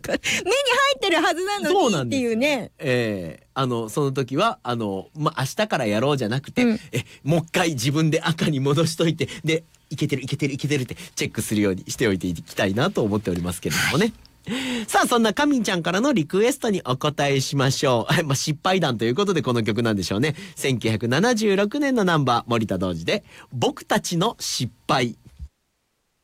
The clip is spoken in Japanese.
目に入ってるはずなのにっていうね。 その時は明日からやろうじゃなくて、もう一回自分で赤に戻しといて、でいけてるってチェックするようにしておいていきたいなと思っておりますけれどもね。さあ、そんなかみんちゃんからのリクエストにお答えしましょう。失敗談ということでこの曲なんでしょうね。1976年のナンバー、森田童子で僕たちの失敗。